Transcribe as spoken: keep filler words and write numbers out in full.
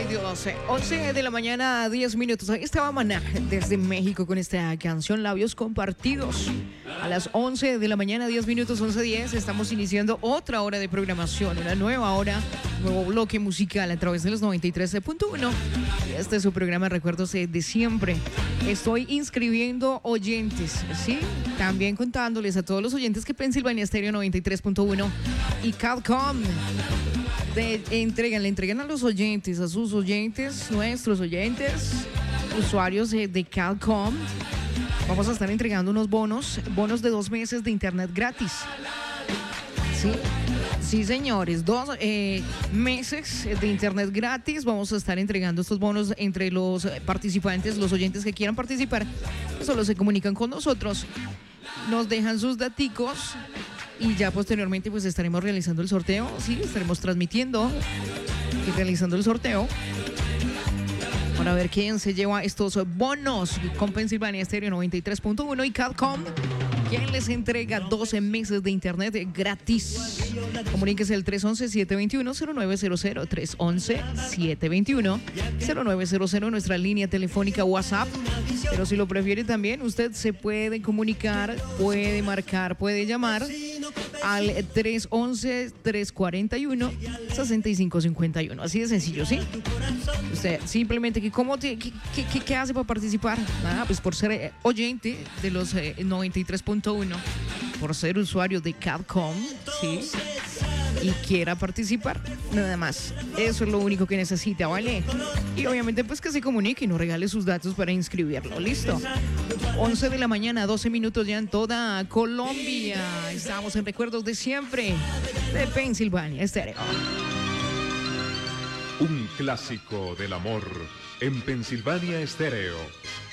Dios. once de la mañana, diez minutos. Ahí estaba Maná desde México con esta canción Labios Compartidos. A las once de la mañana, diez minutos, once diez, estamos iniciando otra hora de programación, una nueva hora, nuevo bloque musical a través de los noventa y tres punto uno. Este es su programa Recuerdos de Siempre. Estoy inscribiendo oyentes, ¿sí? También contándoles a todos los oyentes que Pensilvania Stereo noventa y tres punto uno y Calcom de, entregan, le entregan a los oyentes, a sus oyentes, nuestros oyentes, usuarios de, de Calcom. Vamos a estar entregando unos bonos, bonos de dos meses de internet gratis. Sí, sí señores, dos eh, meses de internet gratis. Vamos a estar entregando estos bonos entre los participantes, los oyentes que quieran participar. Solo se comunican con nosotros, nos dejan sus daticos y ya posteriormente pues estaremos realizando el sorteo. Sí, estaremos transmitiendo y realizando el sorteo para ver quién se lleva estos bonos con Pensilvania Stereo noventa y tres punto uno y Calcom, quien les entrega doce meses de internet gratis. Comuníquese al tres once, siete veintiuno, cero nueve cero cero, tres once, siete veintiuno, cero nueve cero cero, nuestra línea telefónica WhatsApp. Pero si lo prefiere también, usted se puede comunicar, puede marcar, puede llamar al tres once, tres cuarenta y uno, sesenta y cinco cincuenta y uno. Así de sencillo, ¿sí? Usted simplemente, que ¿cómo te, qué, qué, ¿qué hace para participar? Nada, pues por ser oyente de los eh, noventa y tres punto uno, por ser usuario de Calcom, ¿sí? Y quiera participar, nada más. Eso es lo único que necesita, ¿vale? Y obviamente pues que se comunique y nos regale sus datos para inscribirlo. ¿Listo? once de la mañana, doce minutos ya en toda Colombia. Estamos en Recuerdos de Siempre de Pensilvania Stereo. Un clásico del amor en Pensilvania Stereo.